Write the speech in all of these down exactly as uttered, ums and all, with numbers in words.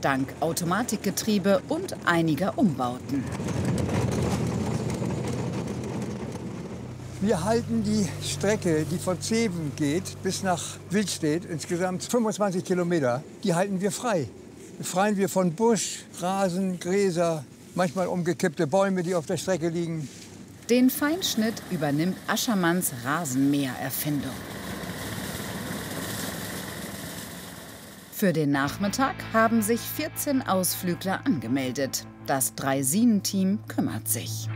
dank Automatikgetriebe und einiger Umbauten. Wir halten die Strecke, die von Zeven geht bis nach Wildstedt, insgesamt fünfundzwanzig Kilometer, die halten wir frei. Befreien wir von Busch, Rasen, Gräser, manchmal umgekippte Bäume, die auf der Strecke liegen. Den Feinschnitt übernimmt Aschermanns Rasenmäher-Erfindung. Für den Nachmittag haben sich vierzehn Ausflügler angemeldet. Das Draisinen-Team kümmert sich.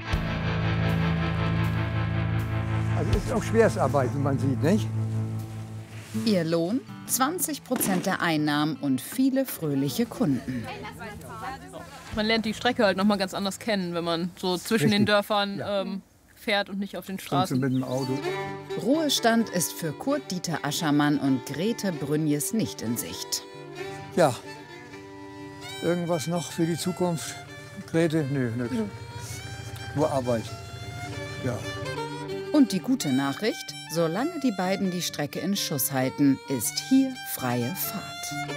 Also ist auch Schwerstarbeit, wie man sieht, nicht? Ihr Lohn? zwanzig Prozent der Einnahmen und viele fröhliche Kunden. Man lernt die Strecke halt noch mal ganz anders kennen, wenn man so zwischen Richtig. den Dörfern Ja. ähm, fährt und nicht auf den Kommst du Straßen. mit dem Auto? Ruhestand ist für Kurt-Dieter Aschermann und Grete Brünjes nicht in Sicht. Ja. Irgendwas noch für die Zukunft? Grete? Nö, nix. Nur Arbeit. Ja. Und die gute Nachricht, solange die beiden die Strecke in Schuss halten, ist hier freie Fahrt.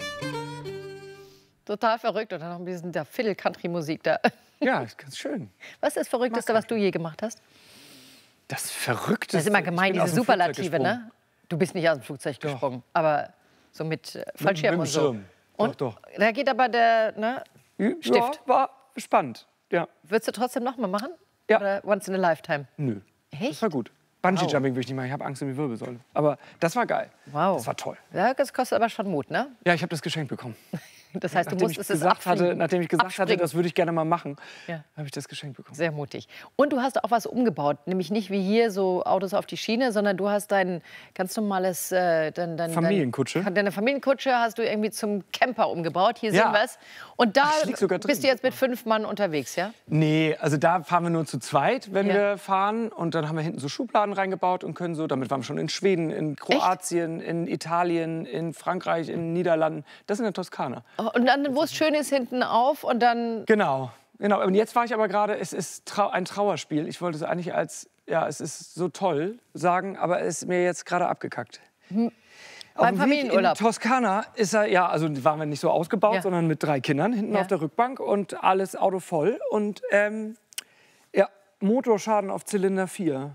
Total verrückt. Und dann noch ein bisschen der Fiddle-Country-Musik da. Ja, ist ganz schön. Was ist das Verrückteste, was du je gemacht hast? Das Verrückteste. Das ist immer gemein, Ich bin diese aus dem Flugzeug Superlative, gesprungen. ne? Du bist nicht aus dem Flugzeug Doch. gesprungen, aber so mit äh, Fallschirm mit und dem so. Schirm. Und Doch, doch. da geht aber der ne, Ja, Stift. war spannend. Ja. Würdest du trotzdem noch mal machen? Ja. Oder once in a lifetime? Nö. Echt? Das war gut. Bungee-Jumping würde ich nicht machen. Ich habe Angst um die Wirbelsäule. Aber das war geil. Wow. Das war toll. Ja, das kostet aber schon Mut, ne? Ja, ich habe das geschenkt bekommen. Das heißt, du Nachdem musstest ich es gesagt hatte, abfliegen, nachdem ich gesagt abspringen. hatte, das würde ich gerne mal machen, Ja. habe ich das geschenkt bekommen. Sehr mutig. Und du hast auch was umgebaut, nämlich nicht wie hier so Autos auf die Schiene, sondern du hast dein ganz normales äh, dein, dein, Familienkutsche. Dein, deine Familienkutsche hast du irgendwie zum Camper umgebaut. Hier Ja. sehen wir es. Und da Ach, ich lieg sogar drin. bist du jetzt mit fünf Mann unterwegs, ja? Nee, also da fahren wir nur zu zweit, wenn Ja. wir fahren. Und dann haben wir hinten so Schubladen reingebaut und können so, damit waren wir schon in Schweden, in Kroatien, in Italien, in Frankreich, in den Niederlanden. Das ist in der Toskana. Und dann, wo es schön ist, hinten auf und dann Genau, genau. Und jetzt war ich aber gerade, es ist trau ein Trauerspiel. Ich wollte es eigentlich als, ja, es ist so toll sagen, aber es ist mir jetzt gerade abgekackt. Hm. Auf Beim dem Weg Familienurlaub. in Toskana ist er, ja, also waren wir nicht so ausgebaut, Ja. sondern mit drei Kindern hinten Ja. auf der Rückbank und alles Auto voll. Und ähm, ja, Motorschaden auf Zylinder vier.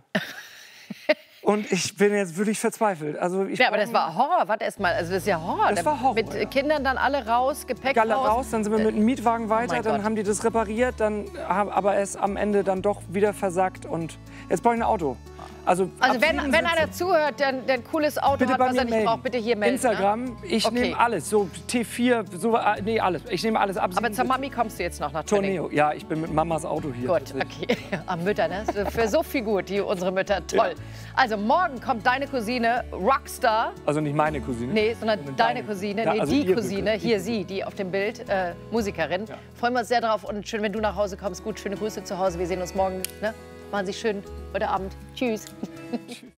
Und ich bin jetzt wirklich verzweifelt. Also ich ja, aber das war Horror. Warte erst mal, also das ist ja Horror. Das war Horror, Mit ja. Kindern dann alle raus, Gepäck Galle raus. raus, dann sind wir mit dem Mietwagen weiter, mein dann Gott. haben die das repariert, dann haben aber es am Ende dann doch wieder versagt und jetzt brauche ich ein Auto. Also, Also ab wenn, sieben wenn Sitze. einer zuhört, der, der ein cooles Auto Bitte hat, bei was mir er nicht melden. braucht, bitte hier melden. Instagram, Ne? ich Okay. nehme alles, so T vier, so, äh, nee, alles. Ich nehme alles ab. Aber sieben zur Sitze. Mami kommst du jetzt noch nach Training. Torneo, ja, ich bin mit Mamas Auto hier. Gut, okay. Am Mütter, ne? Für so viel gut, die unsere Mütter. Toll. Also morgen kommt deine Cousine, Rockstar. Also nicht meine Cousine. Nee, sondern Sondern deine deine. Cousine, Ja, nee, also die ihre Cousine, Cousine. hier sie, die auf dem Bild, äh, Musikerin. Ja. Freuen wir uns sehr drauf und schön, wenn du nach Hause kommst. Gut, schöne Grüße zu Hause. Wir sehen uns morgen. Ne? Machen Sie schön heute Abend. Tschüss.